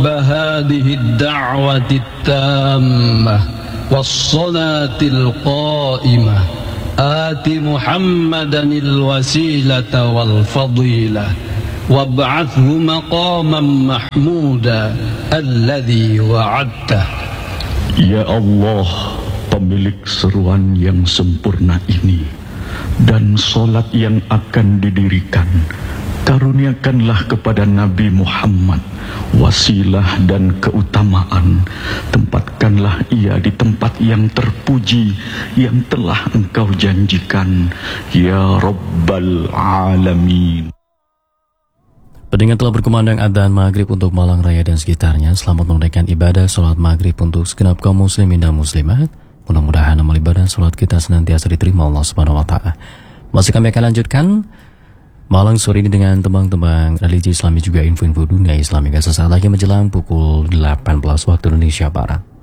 هذه الدعوة التامة والصلاة القائمة آت محمدا الوسيلة والفضيلة وابعثه مقاما محمودا الذي وعدته. Ya Allah, pemilik seruan yang sempurna ini dan salat yang akan didirikan, karuniakanlah kepada Nabi Muhammad wasilah dan keutamaan. Tempatkanlah ia di tempat yang terpuji yang telah Engkau janjikan, ya Rabbal Alamin. Pendengar, telah berkumandang adzan maghrib untuk Malang Raya dan sekitarnya. Selamat menunaikan ibadah sholat maghrib untuk segenap kaum muslimin dan muslimat. Mudah-mudahan amal ibadah sholat kita senantiasa diterima Allah Subhanahu wa Ta'ala. Masih kami akan lanjutkan Malang sore ini dengan tembang-tembang religi Islami, juga info-info dunia Islami. Sesaat lagi menjelang pukul 18 waktu Indonesia Barat.